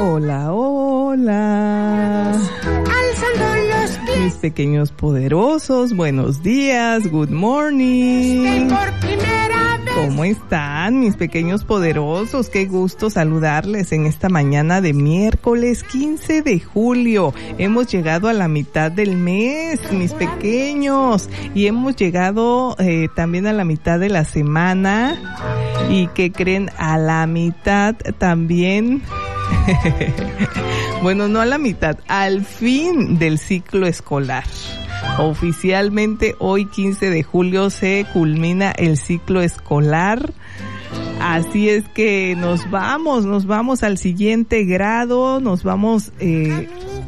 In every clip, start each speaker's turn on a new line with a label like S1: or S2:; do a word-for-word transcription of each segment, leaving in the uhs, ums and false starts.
S1: Hola, hola.
S2: Alzando los pies.
S1: Mis pequeños poderosos, buenos días, good morning.
S2: Por primera vez.
S1: ¿Cómo están, mis pequeños poderosos? Qué gusto saludarles en esta mañana de miércoles quince de julio. Hemos llegado a la mitad del mes, mis pequeños, y hemos llegado eh, también a la mitad de la semana. ¿Y qué creen? A la mitad también... Bueno, no a la mitad, al fin del ciclo escolar. Oficialmente hoy quince de julio se culmina el ciclo escolar. Así es que nos vamos, nos vamos al siguiente grado, nos vamos eh,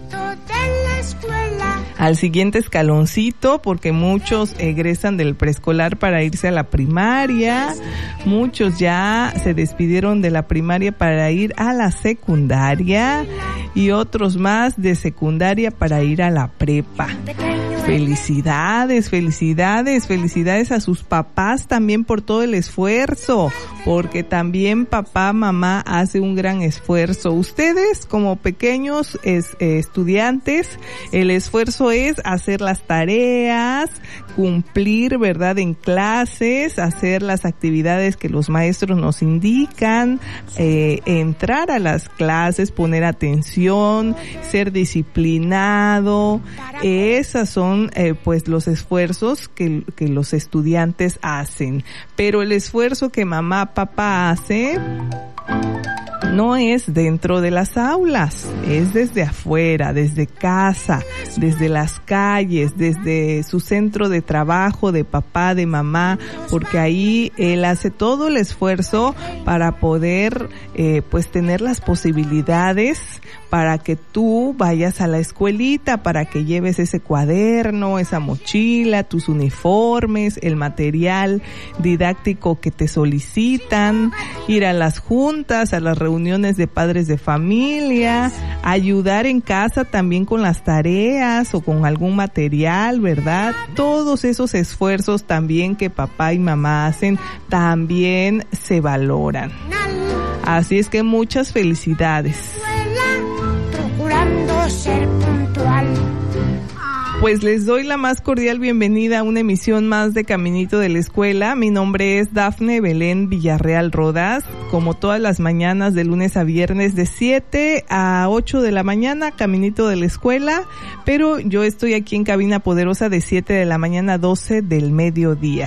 S1: al siguiente escaloncito, porque muchos egresan del preescolar para irse a la primaria, muchos ya se despidieron de la primaria para ir a la secundaria y otros más de secundaria para ir a la prepa. Felicidades, felicidades, felicidades a sus papás también por todo el esfuerzo, porque también papá, mamá hace un gran esfuerzo. Ustedes como pequeños es, eh, estudiantes, el esfuerzo es hacer las tareas, cumplir, ¿verdad?, en clases, hacer las actividades que los maestros nos indican, eh, entrar a las clases, poner atención, ser disciplinado. Esas son Eh, pues los esfuerzos que, que los estudiantes hacen, pero el esfuerzo que mamá, papá hace no es dentro de las aulas, es desde afuera, desde casa, desde las calles, desde su centro de trabajo de papá, de mamá, porque ahí él hace todo el esfuerzo para poder eh, pues tener las posibilidades para que tú vayas a la escuelita, para que lleves ese cuaderno, esa mochila, tus uniformes, el material didáctico que te solicitan, ir a las juntas, a las reuniones de padres de familia, ayudar en casa también con las tareas o con algún material, ¿verdad? Todos esos esfuerzos también que papá y mamá hacen también se valoran. Así es que muchas felicidades.
S2: Procurando ser puntual.
S1: Pues les doy la más cordial bienvenida a una emisión más de Caminito de la Escuela. Mi nombre es Dafne Belén Villarreal Rodas. Como todas las mañanas de lunes a viernes de siete a ocho de la mañana, Caminito de la Escuela. Pero yo estoy aquí en Cabina Poderosa de siete de la mañana a doce del mediodía.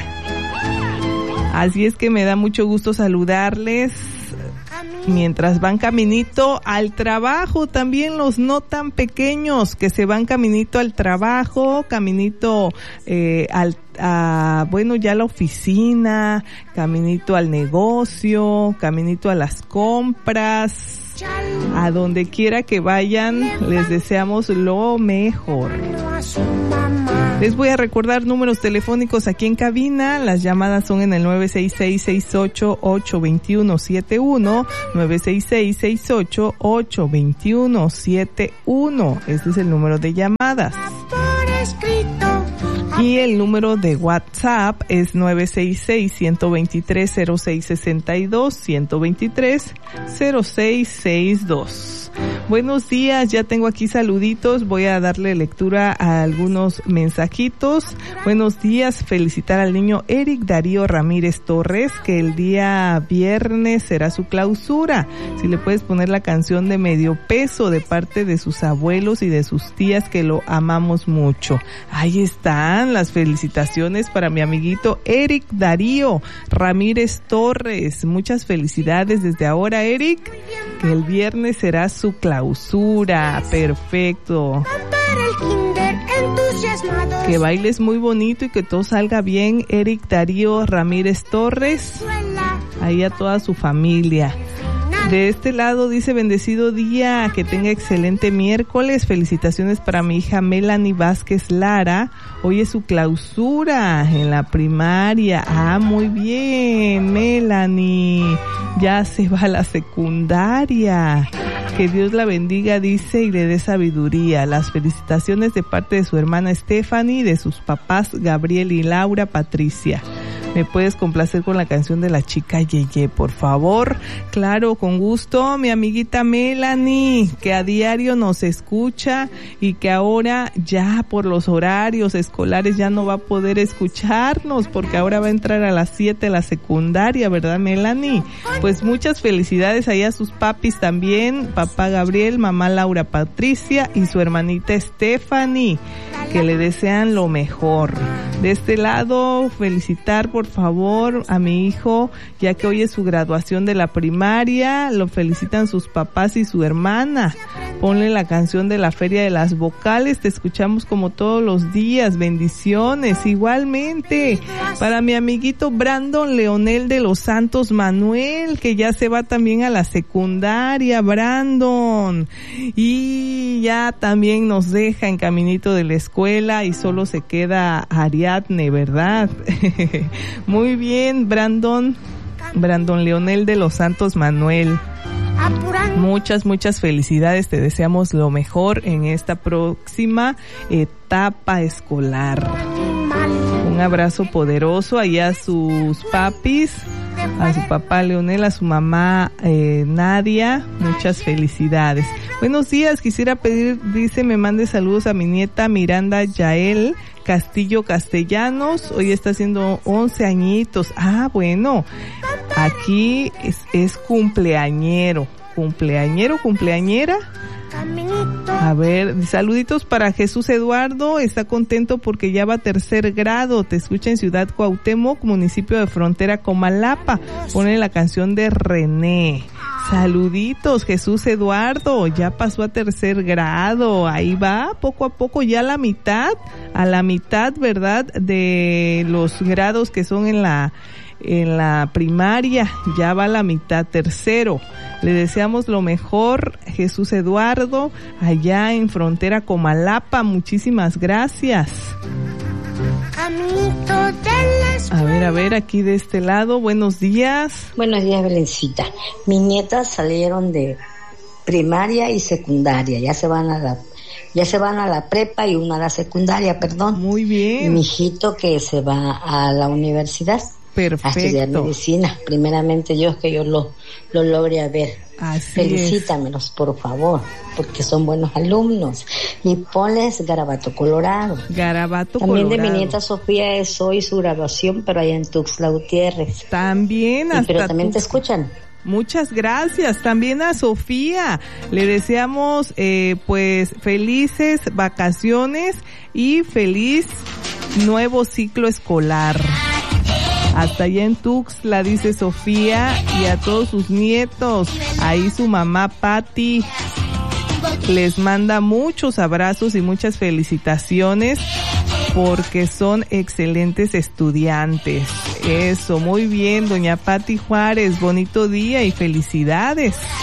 S1: Así es que me da mucho gusto saludarles mientras van caminito al trabajo, también los no tan pequeños que se van caminito al trabajo, caminito eh, al a, bueno, ya a la oficina, caminito al negocio, caminito a las compras. A donde quiera que vayan, les deseamos lo mejor. Les voy a recordar números telefónicos aquí en cabina. Las llamadas son en el nueve seis seis, seis ocho ocho, dos uno siete uno, nueve seis seis, seis ocho ocho, dos uno siete uno. Este es el número de llamadas. Y el número de WhatsApp es nueve seis seis, uno dos tres, cero seis seis dos, uno dos tres, cero seis seis dos. Buenos días, ya tengo aquí saluditos, voy a darle lectura a algunos mensajitos. Buenos días, felicitar al niño Eric Darío Ramírez Torres, que el día viernes será su clausura. Si le puedes poner la canción de Medio Peso de parte de sus abuelos y de sus tías, que lo amamos mucho. Ahí están las felicitaciones para mi amiguito Eric Darío Ramírez Torres. Muchas felicidades desde ahora, Eric, que el viernes será su clausura. Perfecto. Que bailes muy bonito y que todo salga bien, Eric Darío Ramírez Torres. Ahí a toda su familia. De este lado dice: bendecido día, que tenga excelente miércoles. Felicitaciones para mi hija Melanie Vázquez Lara. Hoy es su clausura en la primaria. Ah, muy bien, Melanie. Ya se va a la secundaria. Que Dios la bendiga, dice, y le dé sabiduría. Las felicitaciones de parte de su hermana Stephanie y de sus papás Gabriel y Laura Patricia. ¿Me puedes complacer con la canción de La Chica Yeye, por favor? Claro, con gusto, mi amiguita Melanie, que a diario nos escucha y que ahora ya por los horarios escolares ya no va a poder escucharnos porque ahora va a entrar a las siete la secundaria, ¿verdad, Melanie? Pues muchas felicidades ahí a sus papis también, papá Gabriel, mamá Laura Patricia y su hermanita Stephanie, que le desean lo mejor. De este lado, felicitar por favor a mi hijo, ya que hoy es su graduación de la primaria, lo felicitan sus papás y su hermana. Ponle la canción de la Feria de las Vocales, te escuchamos como todos los días, bendiciones. Igualmente, para mi amiguito Brandon Leonel de los Santos Manuel, que ya se va también a la secundaria, Brandon, y ya también nos deja en caminito de la escuela y solo se queda Ariadne, ¿verdad? Muy bien, Brandon, Brandon Leonel de los Santos Manuel. Muchas, muchas felicidades, te deseamos lo mejor en esta próxima etapa escolar. Un abrazo poderoso allá a sus papis, a su papá Leonel, a su mamá eh, Nadia, muchas felicidades. Buenos días, quisiera pedir, dice, me mande saludos a mi nieta Miranda Yael Castillo Castellanos, hoy está haciendo once añitos. Ah, bueno, aquí es, es cumpleañero, cumpleañero, cumpleañera. A ver, saluditos para Jesús Eduardo, está contento porque ya va a tercer grado, te escucha en Ciudad Cuauhtémoc, municipio de frontera Comalapa, pone la canción de René. Saluditos, Jesús Eduardo, ya pasó a tercer grado, ahí va, poco a poco, ya a la mitad, a la mitad, ¿verdad?, de los grados que son en la en la primaria, ya va a la mitad, tercero. Le deseamos lo mejor, Jesús Eduardo, allá en frontera Comalapa, muchísimas gracias. A ver, a ver, aquí de este lado, buenos días.
S3: Buenos días, Belencita. Mis nietas salieron de primaria y secundaria, ya se van a la, ya se van a la prepa y una a la secundaria, perdón.
S1: Muy bien.
S3: Y mi hijito que se va a la universidad.
S1: Perfecto.
S3: A estudiar medicina. Primeramente Dios que yo lo, lo logre a ver.
S1: Así
S3: Felicítamelos,
S1: es.
S3: por favor, porque son buenos alumnos. Y ponles Garabato Colorado.
S1: Garabato
S3: También
S1: Colorado.
S3: de mi nieta Sofía es hoy su graduación, pero allá en Tuxtla Gutiérrez.
S1: También hasta
S3: y, Pero también
S1: tu...
S3: te escuchan.
S1: Muchas gracias. También a Sofía. Le deseamos, eh, pues, felices vacaciones y feliz nuevo ciclo escolar. Hasta allá en Tuxtla, dice Sofía, y a todos sus nietos. Ahí su mamá Patti les manda muchos abrazos y muchas felicitaciones porque son excelentes estudiantes. Eso, muy bien, doña Patti Juárez, bonito día y felicidades.